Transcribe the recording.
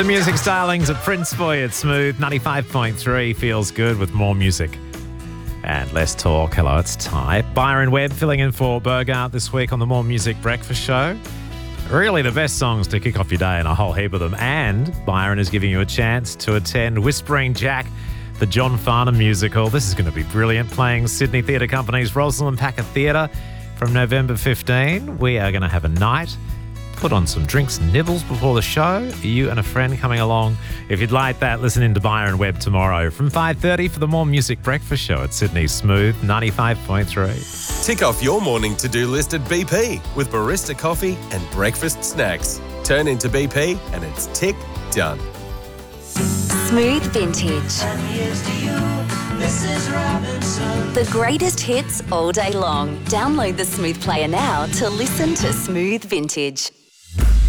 The music stylings at Prince for you. It's Smooth 95.3 feels good with more music and less talk. Hello, it's Ty. Byron Webb filling in for Burgart this week on the More Music Breakfast Show. Really the best songs to kick off your day and a whole heap of them. And Byron is giving you a chance to attend Whispering Jack, the John Farnham musical. This is going to be brilliant. Playing Sydney Theatre Company's Rosalind Packer Theatre from November 15. We are going to have a night. Put on some drinks and nibbles before the show. You and a friend coming along. If you'd like that, listen in to Byron Webb tomorrow from 5:30 for the More Music Breakfast Show at Sydney Smooth 95.3. Tick off your morning to-do list at BP with barista coffee and breakfast snacks. Turn into BP and it's tick done. Smooth Vintage. And here's to you, Mrs. Robinson. The greatest hits all day long. Download the Smooth Player now to listen to Smooth Vintage.